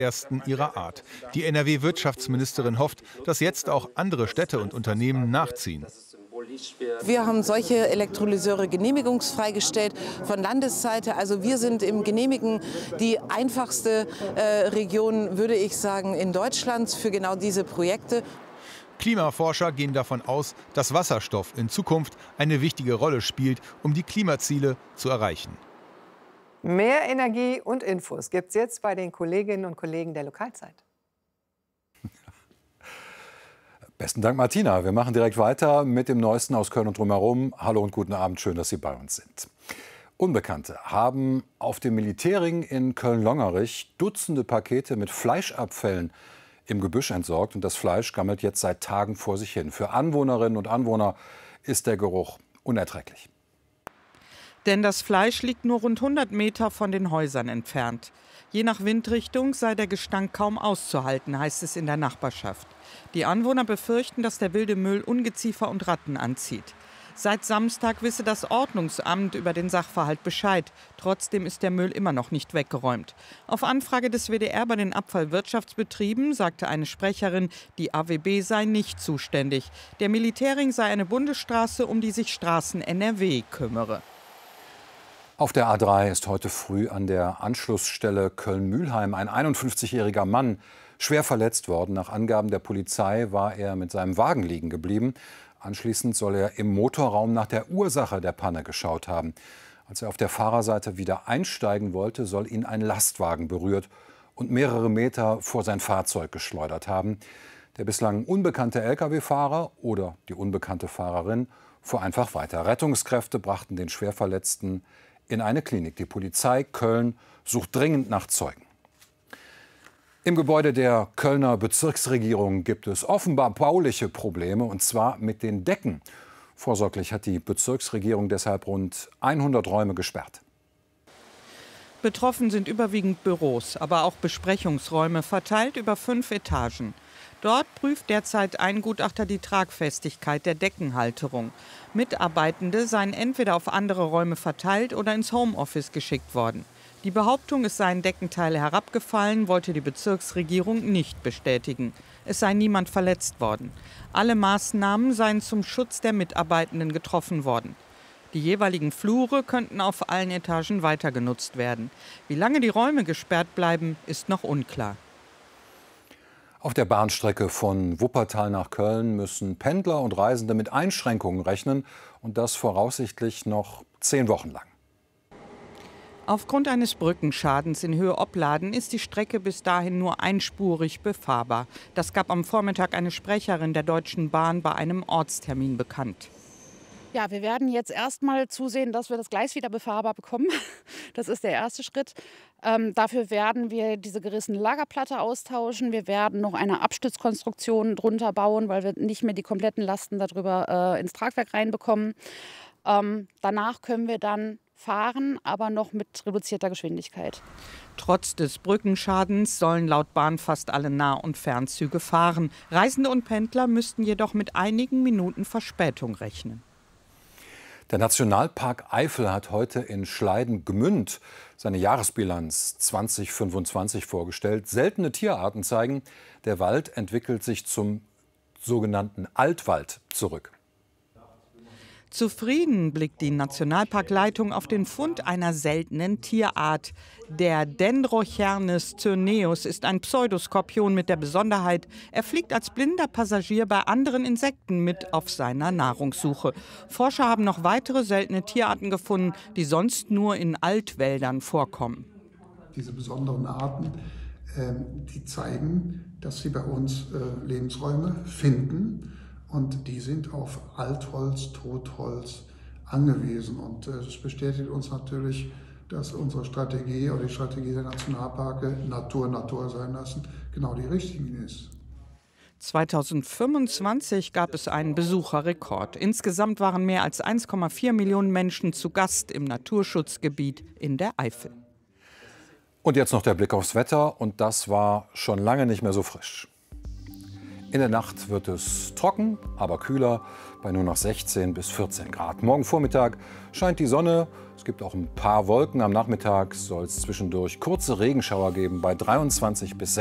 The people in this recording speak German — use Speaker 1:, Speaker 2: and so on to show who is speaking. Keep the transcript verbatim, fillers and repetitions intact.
Speaker 1: ersten ihrer Art. Die N R W-Wirtschaftsministerin hofft, dass jetzt auch andere Städte und Unternehmen nachziehen.
Speaker 2: Wir haben solche Elektrolyseure genehmigungsfrei gestellt von Landesseite. Also wir sind im Genehmigen die einfachste äh, Region, würde ich sagen, in Deutschland für genau diese Projekte.
Speaker 1: Klimaforscher gehen davon aus, dass Wasserstoff in Zukunft eine wichtige Rolle spielt, um die Klimaziele zu erreichen.
Speaker 3: Mehr Energie und Infos gibt's jetzt bei den Kolleginnen und Kollegen der Lokalzeit.
Speaker 4: Besten Dank, Martina. Wir machen direkt weiter mit dem Neuesten aus Köln und drumherum. Hallo und guten Abend, schön, dass Sie bei uns sind. Unbekannte haben auf dem Militärring in Köln-Longerich Dutzende Pakete mit Fleischabfällen im Gebüsch entsorgt. Und das Fleisch gammelt jetzt seit Tagen vor sich hin. Für Anwohnerinnen und Anwohner ist der Geruch unerträglich.
Speaker 5: Denn das Fleisch liegt nur rund hundert Meter von den Häusern entfernt. Je nach Windrichtung sei der Gestank kaum auszuhalten, heißt es in der Nachbarschaft. Die Anwohner befürchten, dass der wilde Müll Ungeziefer und Ratten anzieht. Seit Samstag wisse das Ordnungsamt über den Sachverhalt Bescheid. Trotzdem ist der Müll immer noch nicht weggeräumt. Auf Anfrage des W D R bei den Abfallwirtschaftsbetrieben sagte eine Sprecherin, die A W B sei nicht zuständig. Der Militärring sei eine Bundesstraße, um die sich Straßen N R W kümmere.
Speaker 4: Auf der A drei ist heute früh an der Anschlussstelle Köln-Mülheim ein einundfünfzigjähriger Mann schwer verletzt worden. Nach Angaben der Polizei war er mit seinem Wagen liegen geblieben. Anschließend soll er im Motorraum nach der Ursache der Panne geschaut haben. Als er auf der Fahrerseite wieder einsteigen wollte, soll ihn ein Lastwagen berührt und mehrere Meter vor sein Fahrzeug geschleudert haben. Der bislang unbekannte L K W-Fahrer oder die unbekannte Fahrerin fuhr einfach weiter. Rettungskräfte brachten den Schwerverletzten in eine Klinik. Die Polizei Köln sucht dringend nach Zeugen. Im Gebäude der Kölner Bezirksregierung gibt es offenbar bauliche Probleme, und zwar mit den Decken. Vorsorglich hat die Bezirksregierung deshalb rund hundert Räume gesperrt.
Speaker 5: Betroffen sind überwiegend Büros, aber auch Besprechungsräume verteilt über fünf Etagen. Dort prüft derzeit ein Gutachter die Tragfestigkeit der Deckenhalterung. Mitarbeitende seien entweder auf andere Räume verteilt oder ins Homeoffice geschickt worden. Die Behauptung, es seien Deckenteile herabgefallen, wollte die Bezirksregierung nicht bestätigen. Es sei niemand verletzt worden. Alle Maßnahmen seien zum Schutz der Mitarbeitenden getroffen worden. Die jeweiligen Flure könnten auf allen Etagen weiter genutzt werden. Wie lange die Räume gesperrt bleiben, ist noch unklar.
Speaker 4: Auf der Bahnstrecke von Wuppertal nach Köln müssen Pendler und Reisende mit Einschränkungen rechnen, und das voraussichtlich noch zehn Wochen lang.
Speaker 5: Aufgrund eines Brückenschadens in Höhe Opladen ist die Strecke bis dahin nur einspurig befahrbar. Das gab am Vormittag eine Sprecherin der Deutschen Bahn bei einem Ortstermin bekannt.
Speaker 6: Ja, wir werden jetzt erstmal zusehen, dass wir das Gleis wieder befahrbar bekommen. Das ist der erste Schritt. Ähm, dafür werden wir diese gerissene Lagerplatte austauschen. Wir werden noch eine Abstützkonstruktion drunter bauen, weil wir nicht mehr die kompletten Lasten darüber äh, ins Tragwerk reinbekommen. Ähm, danach können wir dann fahren, aber noch mit reduzierter Geschwindigkeit.
Speaker 5: Trotz des Brückenschadens sollen laut Bahn fast alle Nah- und Fernzüge fahren. Reisende und Pendler müssten jedoch mit einigen Minuten Verspätung rechnen.
Speaker 4: Der Nationalpark Eifel hat heute in Schleiden-Gmünd seine Jahresbilanz zweitausendfünfundzwanzig vorgestellt. Seltene Tierarten zeigen, der Wald entwickelt sich zum sogenannten Altwald zurück.
Speaker 5: Zufrieden blickt die Nationalparkleitung auf den Fund einer seltenen Tierart. Der Dendrochernis cyrneus ist ein Pseudoskorpion mit der Besonderheit, er fliegt als blinder Passagier bei anderen Insekten mit auf seiner Nahrungssuche. Forscher haben noch weitere seltene Tierarten gefunden, die sonst nur in Altwäldern vorkommen.
Speaker 7: Diese besonderen Arten, äh, die zeigen, dass sie bei uns äh, Lebensräume finden. Und die sind auf Altholz, Totholz angewiesen. Und es bestätigt uns natürlich, dass unsere Strategie oder die Strategie der Nationalparke Natur Natur sein lassen genau die richtige ist.
Speaker 5: zweitausendfünfundzwanzig gab es einen Besucherrekord. Insgesamt waren mehr als eins Komma vier Millionen Menschen zu Gast im Naturschutzgebiet in der Eifel.
Speaker 4: Und jetzt noch der Blick aufs Wetter, und das war schon lange nicht mehr so frisch. In der Nacht wird es trocken, aber kühler, bei nur noch sechzehn bis vierzehn Grad. Morgen Vormittag scheint die Sonne. Es gibt auch ein paar Wolken. Am Nachmittag soll es zwischendurch kurze Regenschauer geben bei dreiundzwanzig bis